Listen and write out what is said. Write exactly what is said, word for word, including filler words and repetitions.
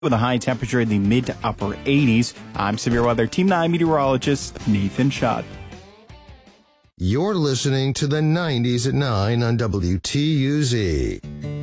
with a high temperature in the mid to upper eighties. I'm Severe Weather Team nine meteorologist Nathan Schott. You're listening to the nineties at nine on W T U Z.